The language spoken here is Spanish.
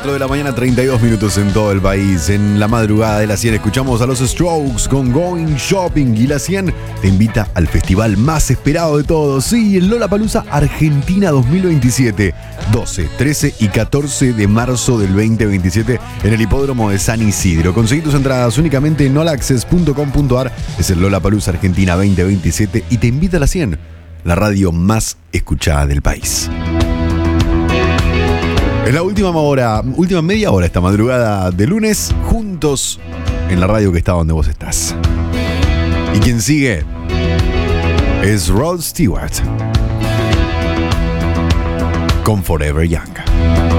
4 de la mañana, 32 minutos en todo el país. En la madrugada de la 100 escuchamos a los Strokes con Going Shopping. Y la 100 te invita al festival más esperado de todos. Sí, el Lollapalooza Argentina 2027. 12, 13 y 14 de marzo del 2027 en el hipódromo de San Isidro. Conseguí tus entradas únicamente en allAccess.com.ar. Es el Lollapalooza Argentina 2027 y te invita a la 100, la radio más escuchada del país. En la última media hora esta madrugada de lunes, juntos en la radio que está donde vos estás. Y quien sigue es Rod Stewart con Forever Young.